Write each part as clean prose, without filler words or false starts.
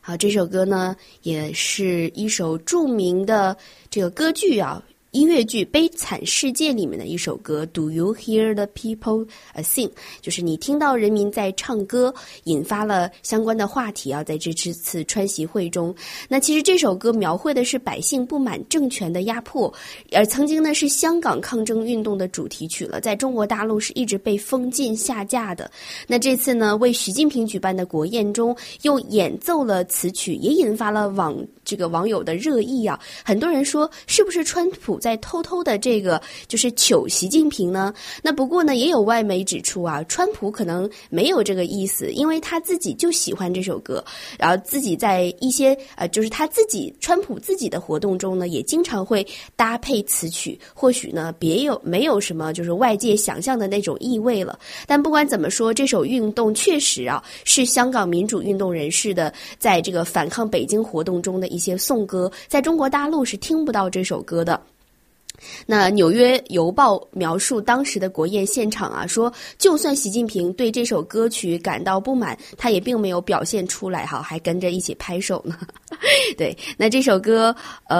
好，这首歌呢也是一首著名的这个歌剧啊，音乐剧《悲惨世界》里面的一首歌 Do you hear the people sing， 就是你听到人民在唱歌，引发了相关的话题啊，在这次川习会中。那其实这首歌描绘的是百姓不满政权的压迫，而曾经呢是香港抗争运动的主题曲了，在中国大陆是一直被封禁下架的。那这次呢为习近平举办的国宴中又演奏了此曲，也引发了网友的热议啊。很多人说是不是川普在偷偷的这个就是糗习近平呢？那不过呢也有外媒指出啊，川普可能没有这个意思，因为他自己就喜欢这首歌，然后自己在一些就是他自己川普自己的活动中呢也经常会搭配此曲，或许呢没有什么就是外界想象的那种意味了。但不管怎么说，这首运动确实啊是香港民主运动人士的在这个反抗北京活动中的一些颂歌，在中国大陆是听不到这首歌的。那纽约邮报描述当时的国宴现场啊，说就算习近平对这首歌曲感到不满，他也并没有表现出来哈，还跟着一起拍手呢。对，那这首歌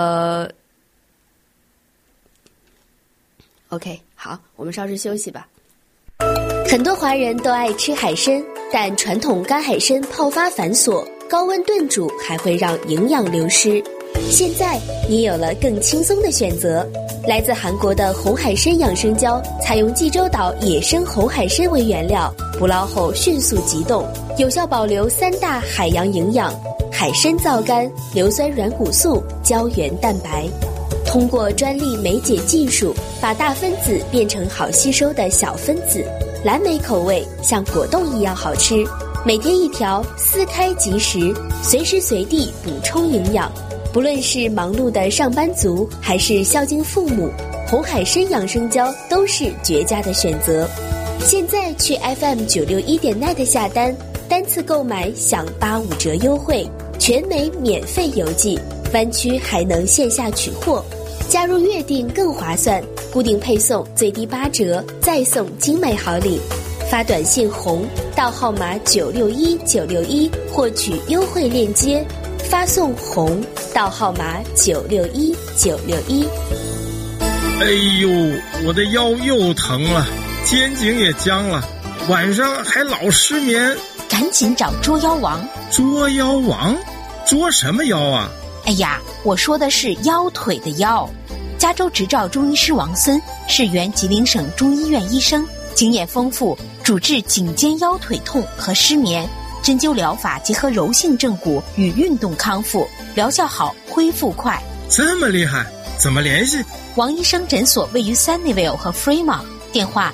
OK， 好，我们稍事休息吧。很多华人都爱吃海参，但传统干海参泡发繁琐，高温炖煮还会让营养流失。现在你有了更轻松的选择，来自韩国的红海参养生胶，采用济州岛野生红海参为原料，捕捞后迅速急冻，有效保留3大海洋营养：海参皂苷、硫酸软骨素、胶原蛋白。通过专利酶解技术，把大分子变成好吸收的小分子，蓝莓口味像果冻一样好吃。每天1条，撕开即食，随时随地补充营养。不论是忙碌的上班族，还是孝敬父母，红海参养生胶都是绝佳的选择。现在去 FM961.net 下单，单次购买享85折优惠，全美免费邮寄，湾区还能线下取货。加入月订更划算，固定配送最低8折，再送精美好礼。发短信红到号码961961获取优惠链接，发送红到号码961961。 哎呦，我的腰又疼了，肩颈也僵了，晚上还老失眠。 赶紧找捉妖王。 捉妖王？捉什么妖啊？ 哎呀，我说的是腰腿的腰。加州执照中医师王森是原吉林省中医院医生，经验丰富，主治颈肩腰腿痛和失眠，针灸疗法结合柔性正骨与运动康复，疗效好，恢复快。 这么厉害，怎么联系？ 王医生诊所位于 Sunnyvale 和 Fremont， 电话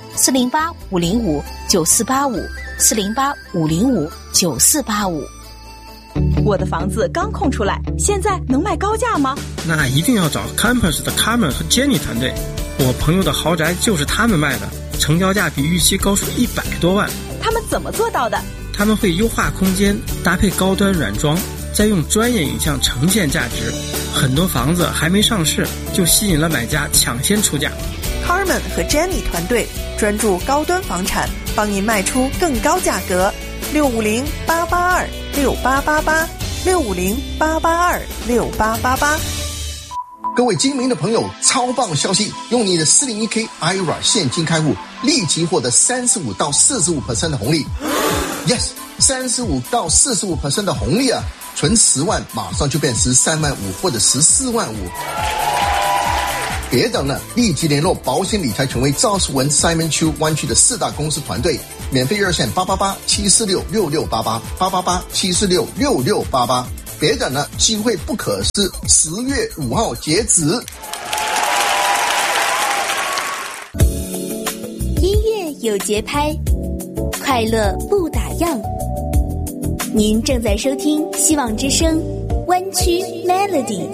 408-505-9485，408-505-9485。 我的房子刚空出来，现在能卖高价吗？ 那一定要找 Campus 的 Carmen 和 Jenny 团队，我朋友的豪宅就是他们卖的，成交价比预期高出100多万。 他们怎么做到的？ 他们会优化空间，搭配高端软装，再用专业影像呈现价值。很多房子还没上市，就吸引了买家抢先出价。 Carmen 和 Jenny 团队专注高端房产，帮您卖出更高价格。650-882-6888，650-882-6888。 各位精明的朋友，超棒消息！用你的 401k IRA 现金开户，立即获得35到45% 的红利。Yes， 35到45% 的红利啊！存10万，马上就变13万5或者14万5。别等了，立即联络保险理财权威赵世文 Simon Chu 湾区的4大公司团队，免费热线888-746-6688，888-746-6688。别等了，机会不可失，10月5号截止。 音乐有节拍，快乐不打烊。您正在收听希望之声湾区 Melody。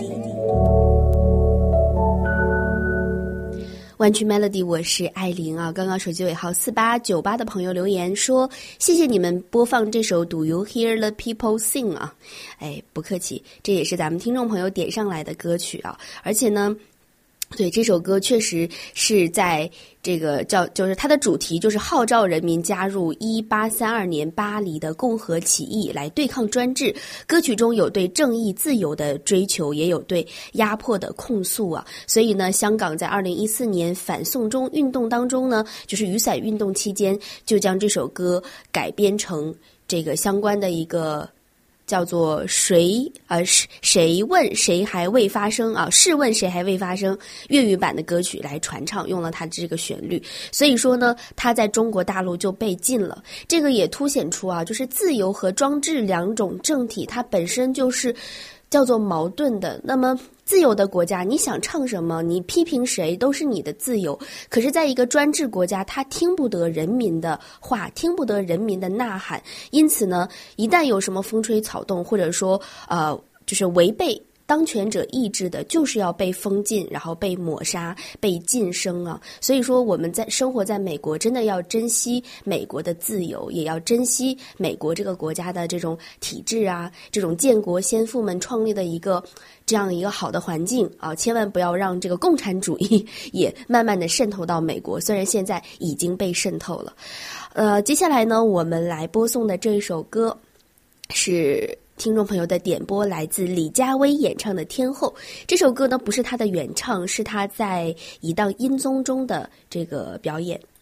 湾区 Melody， 我是艾琳啊。刚刚手机尾号4898的朋友留言说，谢谢你们播放这首 Do you hear the people sing 啊。哎，不客气，这也是咱们听众朋友点上来的歌曲啊。而且呢对，这首歌确实是在这个就是它的主题就是号召人民加入1832年巴黎的共和起义来对抗专制。歌曲中有对正义自由的追求，也有对压迫的控诉啊。所以呢，香港在2014年反送中运动当中呢，就是雨伞运动期间，就将这首歌改编成这个相关的一个叫做谁问谁还未发生啊？试问谁还未发生？粤语版的歌曲来传唱，用了它这个旋律。所以说呢，它在中国大陆就被禁了。这个也凸显出啊，就是自由和专制两种政体，它本身就是叫做矛盾的。那么自由的国家，你想唱什么，你批评谁都是你的自由。可是在一个专制国家，他听不得人民的话，听不得人民的呐喊。因此呢，一旦有什么风吹草动，或者说就是违背当权者意志的，就是要被封禁，然后被抹杀，被晋升啊。所以说我们在生活在美国，真的要珍惜美国的自由，也要珍惜美国这个国家的这种体制啊，这种建国先父们创立的这样一个好的环境啊，千万不要让这个共产主义也慢慢的渗透到美国，虽然现在已经被渗透了。接下来呢，我们来播送的这一首歌是听众朋友的点播，来自李佳薇演唱的《天后》。这首歌呢，不是她的原唱，是她在一档音综中的这个表演。